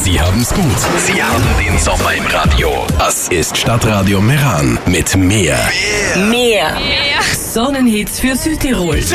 Sie haben's gut. Sie haben den Sommer im Radio. Das ist Stadtradio Meran mit Mehr. Mehr. Sonnenhits für Südtirol.